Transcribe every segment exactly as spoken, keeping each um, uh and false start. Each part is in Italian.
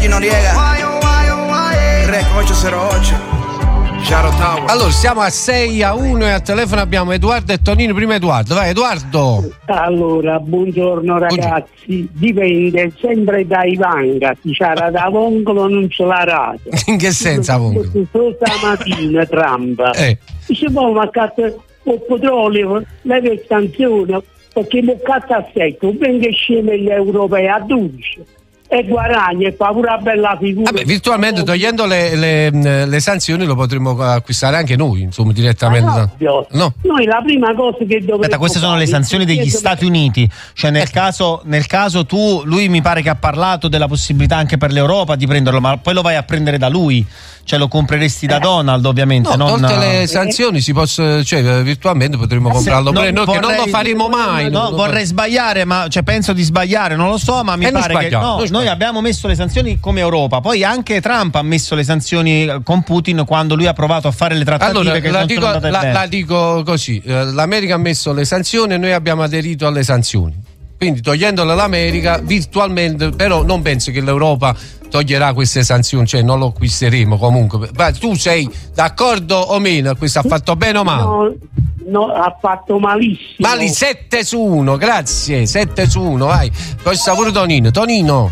Sergio Noriega, Rec ottocentotto. Allora siamo a sei a uno e al telefono abbiamo Edoardo e Tonino. Prima Edoardo, vai Edoardo. Allora, buongiorno ragazzi, buongiorno. Dipende sempre dai vangati, c'era da vongolo non ce l'ha rata. In che senso avongolo? Stamattina Trump eh. dice poi ma cazzo il petrolio le sanzioni perché mi cazzo a secco ben che scende gli europei a dodici e guadagna e fa pure una bella figura. Vabbè, virtualmente togliendo le, le, le sanzioni lo potremmo acquistare anche noi, insomma, direttamente. No, no. Noi la prima cosa che dovremmo Aspetta, queste sono le sanzioni degli Stati Uniti, cioè nel caso nel caso tu, lui mi pare che ha parlato della possibilità anche per l'Europa di prenderlo, ma poi lo vai a prendere da lui, cioè lo compreresti da Donald ovviamente. No, non... tolte le sanzioni si possa, cioè virtualmente potremmo comprarlo, no, noi vorrei, che non lo faremo mai. No, vorrei faremo. sbagliare, ma cioè penso di sbagliare, non lo so, ma mi e pare che no, noi abbiamo messo le sanzioni come Europa, poi anche Trump ha messo le sanzioni con Putin quando lui ha provato a fare le trattative allora, che la non dico, sono andate la, bene. la dico così, l'America ha messo le sanzioni e noi abbiamo aderito alle sanzioni, quindi togliendole l'America virtualmente, però non penso che l'Europa toglierà queste sanzioni, cioè non lo acquisteremo comunque. Ma tu sei d'accordo o meno? Questo ha fatto bene o male? No, no, ha fatto malissimo. Mali sette su uno, grazie, sette su uno, vai. Poi sta pure Tonino. Tonino.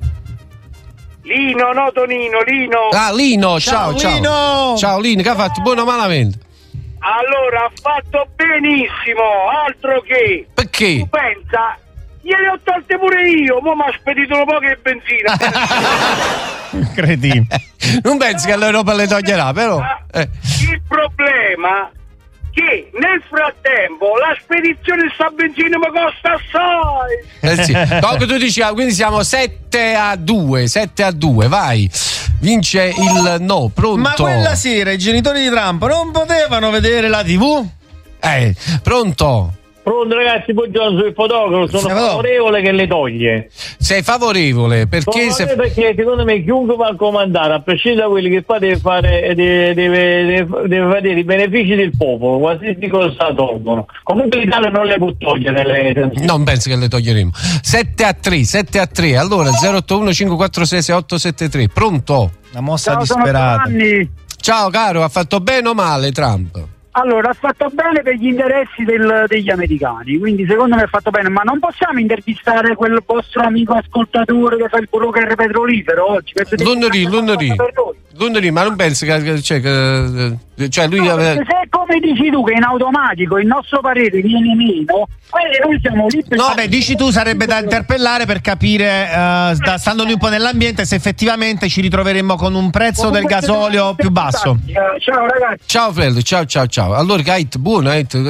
Lino, no Tonino, Lino. Ah, Lino, ciao, ciao. Ciao, Lino. ciao Lino, che ha fatto buono o malamente? Allora, ha fatto benissimo, altro che. Perché? Tu pensa, gliele ho tolte pure io, mo mi ha spedito un po' che benzina. Credi? Non pensi che l'Europa le toglierà, però. Eh. Il problema che nel frattempo la spedizione sta benzina mi costa assai. Eh sì. Comunque tu dici, quindi siamo sette a due, sette a due, vai. Vince il no, pronto. Ma quella sera i genitori di Trump non potevano vedere la tivù? Eh, pronto? Pronto ragazzi, buongiorno, sono il fotografo, sono Sei favorevole che le toglie. Sei favorevole perché Sono se... perché secondo me chiunque va a comandare, a prescindere da quelli che fa, deve fare deve, deve, deve, deve vedere i benefici del popolo, qualsiasi cosa tolgono. Comunque l'Italia non le può togliere le... Non penso che le toglieremo. sette a tre, sette a tre. Allora zero otto uno cinque quattro sei sei otto sette tre. Pronto? Una mossa Ciao, disperata. Ciao caro, ha fatto bene o male Trump? Allora, ha fatto bene per gli interessi del, degli americani, quindi secondo me ha fatto bene, ma non possiamo intervistare quel vostro amico ascoltatore che fa il broker petrolifero oggi? Lunedì, lunedì, lunedì, ma non pensi che, cioè, che cioè lui no, aveva... se come dici tu che in automatico il nostro parere viene meno, quindi noi siamo liberi. No, beh, dici tu sarebbe da interpellare per capire, uh, da, stando lì un po' nell'ambiente, se effettivamente ci ritroveremmo con un prezzo del gasolio più basso. Ciao ragazzi. Ciao Fred, ciao ciao ciao. Allora Kate, buono,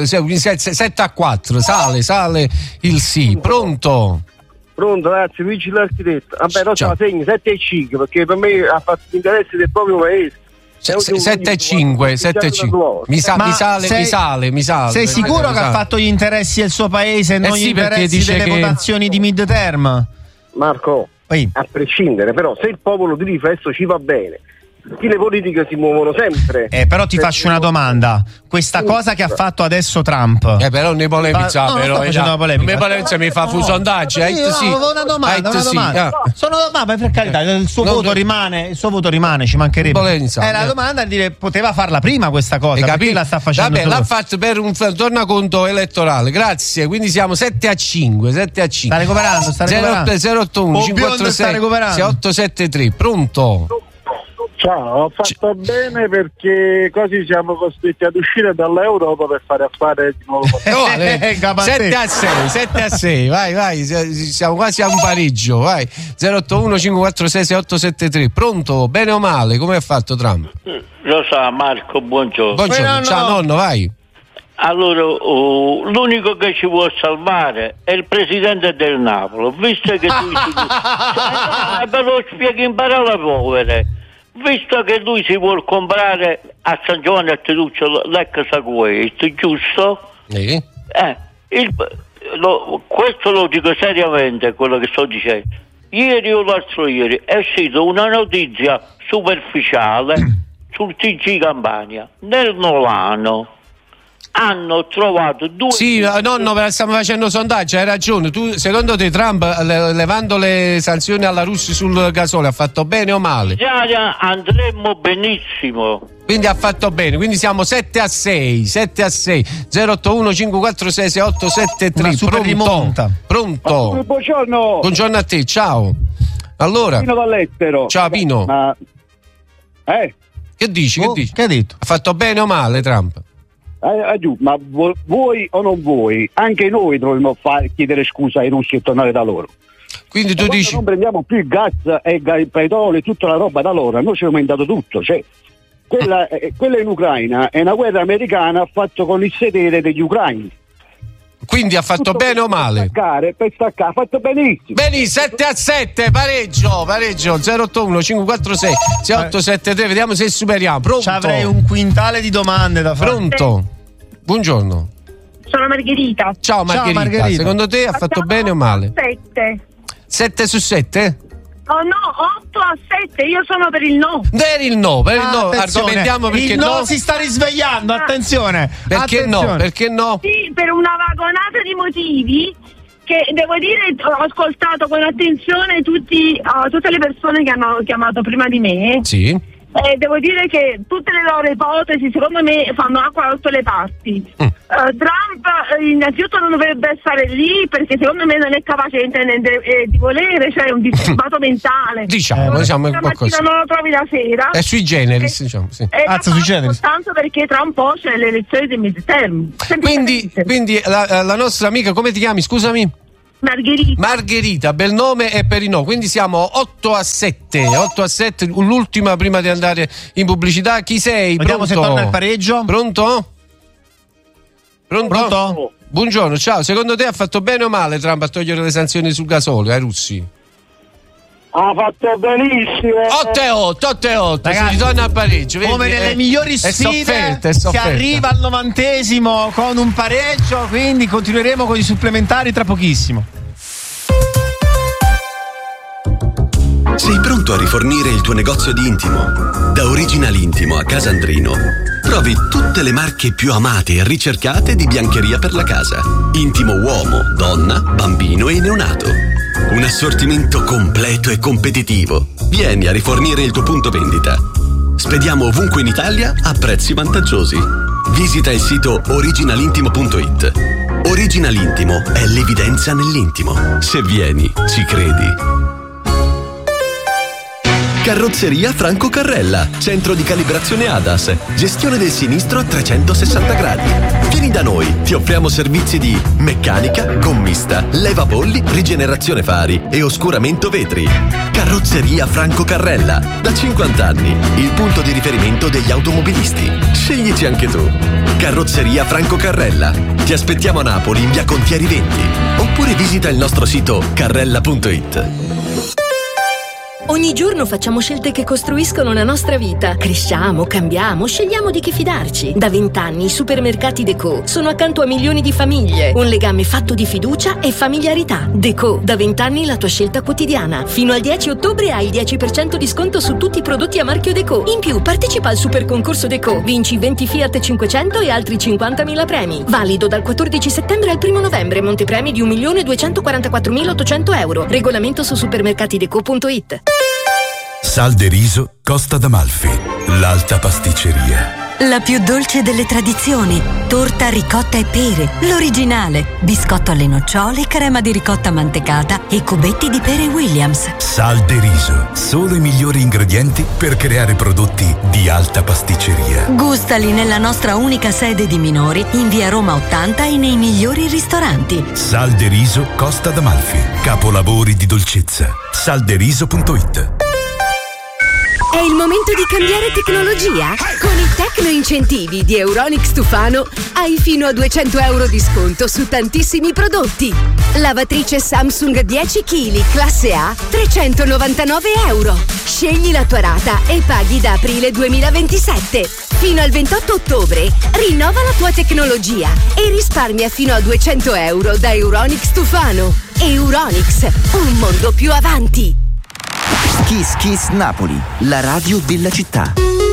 sette a quattro, sale, sale il sì. Pronto? Pronto ragazzi, Luigi l'architetto. Vabbè, non ce la segni sette e cinque perché per me ha fatto gli interessi del proprio paese. sette e cinque, sette e cinque. Mi, sa, mi sale, sei, mi sale, mi sale. Sei sicuro che ha fatto gli interessi del suo paese e non eh sì, gli interessi dice delle che... votazioni di mid-term? Marco, Poi. a prescindere, però se il popolo di riflesso ci va bene, perché le politiche si muovono sempre. Eh, però ti faccio una domanda. Questa cosa che ha fatto adesso Trump. Eh, però ne polemizza, no, però. Non polemica. Me polemica mi fa fu sondaggi. No, io sì. avevo una domanda, una sì. domanda. Ah. Sono, ma per carità, il suo no, voto no. rimane, il suo voto rimane, ci mancherebbe. Polemica, È la eh. domanda è dire poteva farla prima questa cosa, perché la sta facendo. Vabbè, solo... l'ha fatto per un tornaconto elettorale. Grazie. Quindi siamo sette a cinque, sette a cinque. Sta recuperando, sta recuperando. zero otto uno cinque quattro sei sei otto sette tre. Pronto? Ciao, ho fatto C- bene perché così siamo costretti ad uscire dall'Europa per fare affare di nuovo. sette a sei, sette a sei, vai, vai, siamo quasi a un pareggio, vai. zero otto uno cinque quattro sei sei otto sette tre. Pronto? Bene o male? Come ha fatto Trump? Lo sa Marco, buongiorno. Buongiorno, nonno. Ciao nonno, vai. Allora, oh, l'unico che ci può salvare è il presidente del Napoli, visto che lui si... eh, ve lo spiego in parole povere. Visto che lui si vuol comprare a San Giovanni a Teduccio l'ex Saguest, giusto? Sì. Eh, il, lo, questo lo dico seriamente, quello che sto dicendo. Ieri o l'altro ieri è uscita una notizia superficiale sul T G Campania, nel Nolano. hanno trovato due... Sì, nonno, stiamo facendo sondaggi, hai ragione. Tu, secondo te Trump, le, levando le sanzioni alla Russia sul gasolio, ha fatto bene o male? Già, andremmo benissimo. Quindi ha fatto bene, quindi siamo sette a sei, sette a sei, zero otto uno cinque quattro sei sei otto sette tre. Una super rimonta. Pronto? Buongiorno. Buongiorno a te, ciao. Allora. Pino dall'estero. Ciao Pino. Ma... Eh? Che dici? Che Oh, dici? che ha detto? Ha fatto bene o male Trump? Eh, giù, ma vuoi o non vuoi, anche noi dovremmo fare, chiedere scusa ai russi e tornare da loro. Quindi tu e dici... non prendiamo più il gas e il petrolio e tutta la roba da loro, noi ci è aumentato tutto, cioè quella, eh, quella in Ucraina è una guerra americana fatta con il sedere degli ucraini. Quindi ha fatto tutto bene o male? Per staccare, per staccare, ha fatto benissimo. Benissimo, sette a sette, pareggio, pareggio, zero otto uno cinque quattro sei sei otto sette tre, vediamo se superiamo. Pronto? Ci avrei un quintale di domande da fare. Pronto? Buongiorno. Sono Margherita. Ciao Margherita, Ciao, Margherita. Secondo te ha fatto bene o male? sette. sette su sette? Oh no, otto a sette, io sono per il no. Per il no, per il no, Attenzione, argomentiamo perché il no, no si sta risvegliando, attenzione. Perché attenzione. no? Perché no? Sì, per una vagonata di motivi che devo dire ho ascoltato con attenzione tutti, uh, tutte le persone che hanno chiamato prima di me. Sì. Eh, devo dire che tutte le loro ipotesi secondo me fanno acqua da tutte le parti. Mm. Uh, Trump eh, innanzitutto non dovrebbe stare lì perché secondo me non è capace di, intendere, eh, di volere, cioè è un disturbato mentale. Diciamo, eh, diciamo la qualcosa. mattina non lo trovi la sera. È sui generis, eh, diciamo, sì. È Azza, sui generis. soltanto perché tra un po' c'è le elezioni del midterm. Quindi, quindi la, la nostra amica, come ti chiami? Scusami? Margherita. Margherita, bel nome e per i no, quindi siamo otto a sette, otto a sette, l'ultima prima di andare in pubblicità. Chi sei? Vediamo Pronto? se torna il pareggio. Pronto? Pronto? Pronto? Buongiorno, ciao, secondo te ha fatto bene o male Trump a togliere le sanzioni sul gasolio ai russi? Ha fatto benissimo. otto e otto, otto e otto, si Ragazzi, ritorna al pareggio. Vedi? Come nelle È- migliori è sfide sofferta, è si sofferta. arriva al novantesimo con un pareggio, quindi continueremo con i supplementari tra pochissimo. Sei pronto a rifornire il tuo negozio di intimo? Da Original Intimo a Casandrino trovi tutte le marche più amate e ricercate di biancheria per la casa. Intimo uomo, donna, bambino e neonato. Un assortimento completo e competitivo. Vieni a rifornire il tuo punto vendita. Spediamo ovunque in Italia a prezzi vantaggiosi. Visita il sito original intimo punto it. Original Intimo è l'evidenza nell'intimo. Se vieni, ci credi. Carrozzeria Franco Carrella, centro di calibrazione A D A S, gestione del sinistro a trecentosessanta gradi. Vieni da noi, ti offriamo servizi di meccanica, gommista, levabolli, rigenerazione fari e oscuramento vetri. Carrozzeria Franco Carrella, da cinquanta anni, il punto di riferimento degli automobilisti. Sceglici anche tu. Carrozzeria Franco Carrella. Ti aspettiamo a Napoli in via Contieri venti oppure visita il nostro sito carrella punto it. Ogni giorno facciamo scelte che costruiscono la nostra vita. Cresciamo, cambiamo, scegliamo di che fidarci. Da vent'anni i supermercati Deco sono accanto a milioni di famiglie. Un legame fatto di fiducia e familiarità. Deco, da vent'anni la tua scelta quotidiana. Fino al dieci ottobre hai il dieci per cento di sconto su tutti i prodotti a marchio Deco. In più, partecipa al super concorso Deco. Vinci venti Fiat cinquecento e altri cinquantamila premi. Valido dal quattordici settembre al primo novembre. Montepremi di un milione duecentoquarantaquattromilaottocento euro. Regolamento su supermercatideco punto it. Sal de riso Costa d'Amalfi, l'alta pasticceria. La più dolce delle tradizioni, torta ricotta e pere, l'originale, biscotto alle nocciole, crema di ricotta mantecata e cubetti di pere Williams. Sal de riso, solo i migliori ingredienti per creare prodotti di alta pasticceria. Gustali nella nostra unica sede di minori in via Roma ottanta e nei migliori ristoranti. Sal de riso Costa d'Amalfi, capolavori di dolcezza. salderiso punto it. È il momento di cambiare tecnologia? Con i Tecno Incentivi di Euronics Tufano hai fino a duecento euro di sconto su tantissimi prodotti. Lavatrice Samsung dieci chilogrammi classe A trecentonovantanove euro. Scegli la tua rata e paghi da aprile duemilaventisette. Fino al ventotto ottobre rinnova la tua tecnologia e risparmia fino a duecento euro da Euronics Tufano. Euronics, un mondo più avanti. Kiss Kiss Napoli, la radio della città.